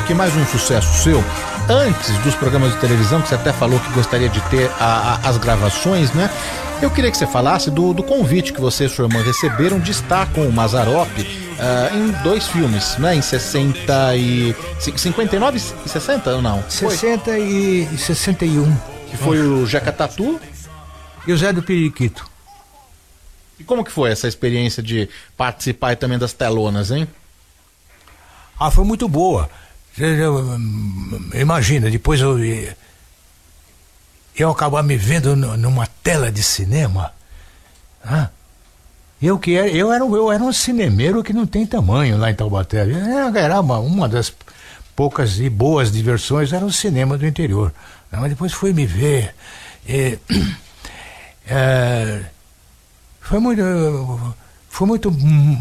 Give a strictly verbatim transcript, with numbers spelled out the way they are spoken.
aqui mais um sucesso seu. Antes dos programas de televisão, que você até falou que gostaria de ter a, a, as gravações, né? Eu queria que você falasse do, do convite que você e sua irmã receberam de estar com o Mazzaropi uh, em dois filmes, né? Em sessenta e... cinquenta e nove e sessenta ou não? sessenta e sessenta e um. Que foi o Jeca Tatu e o Zé do Periquito. E como que foi essa experiência de participar também das telonas, hein? Ah, foi muito boa. Imagina, depois eu eu acabar me vendo numa tela de cinema. Ah, eu que era, eu era, eu era um cinemeiro que não tem tamanho lá em Taubaté. Era uma, uma das poucas e boas diversões, era o cinema do interior. Mas depois fui me ver. E, é, foi muito, foi muito